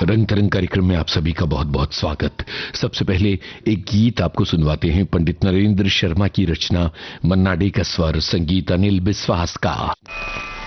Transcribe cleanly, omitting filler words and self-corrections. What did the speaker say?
रंग तरंग कार्यक्रम में आप सभी का बहुत बहुत स्वागत। सबसे पहले एक गीत आपको सुनवाते हैं, पंडित नरेंद्र शर्मा की रचना, मन्ना डे का स्वर, संगीत अनिल बिस्वास का।